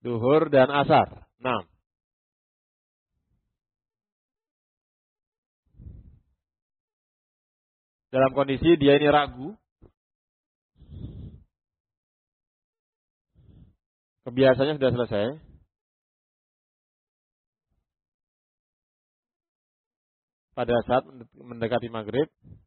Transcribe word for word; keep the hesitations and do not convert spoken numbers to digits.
Zuhur dan asar. Nah. Dalam kondisi dia ini ragu. Kebiasaannya sudah selesai. Pada saat mendekati maghrib.